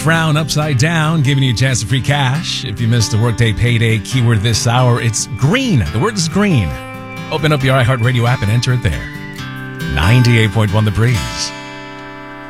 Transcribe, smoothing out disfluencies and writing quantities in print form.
Frown upside down, giving you a chance to free cash. If you missed the Workday Payday keyword this hour, it's green. The word is green. Open up your iHeartRadio app and enter it there. 98.1 The Breeze.